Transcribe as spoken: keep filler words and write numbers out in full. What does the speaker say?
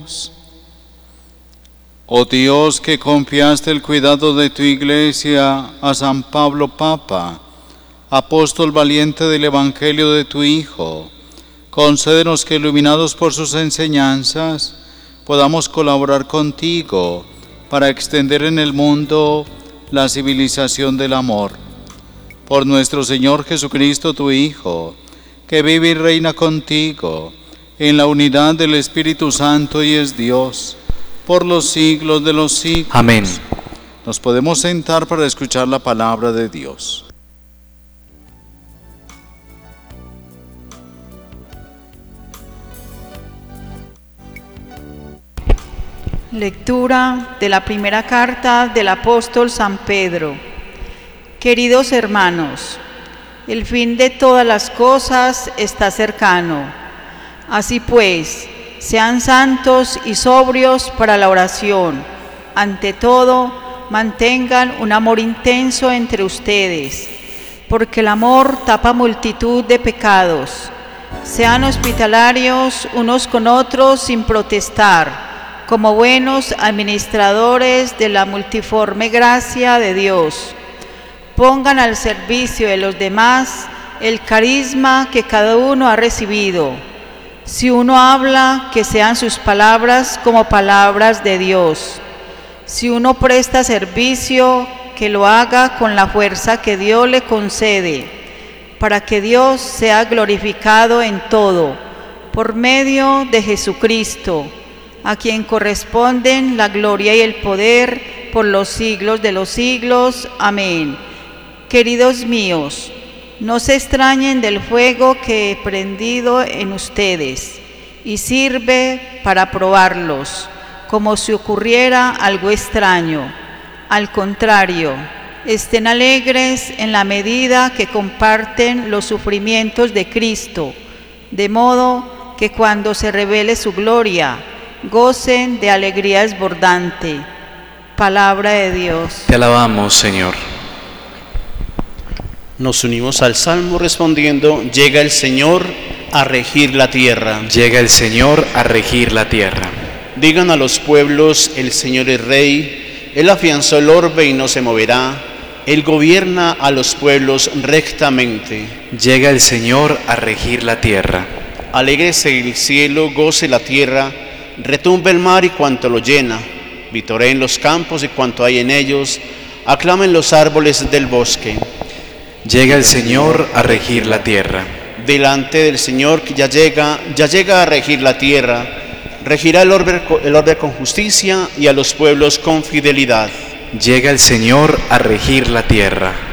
Oremos. Oh Dios, que confiaste el cuidado de tu Iglesia a San Pablo Papa, apóstol valiente del Evangelio de tu Hijo, concédenos que, iluminados por sus enseñanzas, podamos colaborar contigo para extender en el mundo la civilización del amor. Por nuestro Señor Jesucristo, tu Hijo, que vive y reina contigo en la unidad del Espíritu Santo y es Dios, por los siglos de los siglos. Amén. Nos podemos sentar para escuchar la palabra de Dios. Lectura de la primera carta del apóstol San Pedro. Queridos hermanos, el fin de todas las cosas está cercano. Así pues, sean santos y sobrios para la oración. Ante todo, mantengan un amor intenso entre ustedes, porque el amor tapa multitud de pecados. Sean hospitalarios unos con otros sin protestar, como buenos administradores de la multiforme gracia de Dios. Pongan al servicio de los demás el carisma que cada uno ha recibido. Si uno habla, que sean sus palabras como palabras de Dios. Si uno presta servicio, que lo haga con la fuerza que Dios le concede, para que Dios sea glorificado en todo, por medio de Jesucristo, a quien corresponden la gloria y el poder por los siglos de los siglos. Amén. Queridos míos, no se extrañen del fuego que he prendido en ustedes, y sirve para probarlos, como si ocurriera algo extraño. Al contrario, estén alegres en la medida que comparten los sufrimientos de Cristo, de modo que cuando se revele su gloria, gocen de alegría desbordante. Palabra de Dios. Te alabamos, Señor. Nos unimos al Salmo respondiendo: llega el Señor a regir la tierra. Llega el Señor a regir la tierra. Digan a los pueblos: el Señor es Rey, Él afianzó el orbe y no se moverá, Él gobierna a los pueblos rectamente. Llega el Señor a regir la tierra. Alégrese el cielo, goce la tierra, retumbe el mar y cuanto lo llena, vitoreen los campos y cuanto hay en ellos, aclamen los árboles del bosque. Llega el Señor a regir la tierra. Delante del Señor que ya llega, ya llega a regir la tierra, regirá el orbe, el orbe con justicia y a los pueblos con fidelidad. Llega el Señor a regir la tierra.